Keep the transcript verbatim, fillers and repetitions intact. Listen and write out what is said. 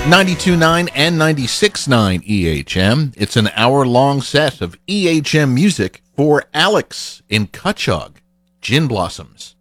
ninety-two point nine and ninety-six point nine E H M. It's an hour-long set of E H M music for Alex in Cutchogue, Gin Blossoms.